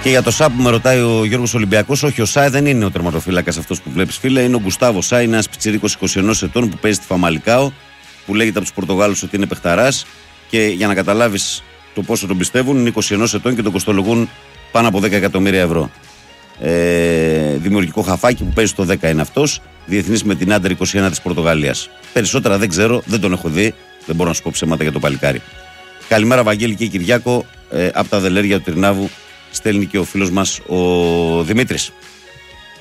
Και για το ΣΑ που με ρωτάει ο Γιώργος Ολυμπιακός, όχι, ο ΣΑ δεν είναι ο τερματοφύλακας αυτός που βλέπεις, φίλε. Είναι ο Γκουστάβο ΣΑ, είναι ένας πιτσιρίκος 21 ετών που παίζει στη Φαμαλικάο, που λέγεται από τους Πορτογάλους ότι είναι παιχταράς. Και για να καταλάβεις το πόσο τον πιστεύουν, είναι 21 ετών και τον κοστολογούν πάνω από 10 εκατομμύρια ευρώ. Δημιουργικό χαφάκι που παίζει στο 10 είναι αυτός. Διεθνής με την Άντερ 21 της Πορτογαλίας. Περισσότερα δεν ξέρω, δεν τον έχω δει. Δεν μπορώ να σου πω ψέματα για το παλικάρι. Καλημέρα, Βαγγέλη και Κυριάκο. Από τα Δελέρια του Τυρνάβου στέλνει και ο φίλος μας ο Δημήτρης.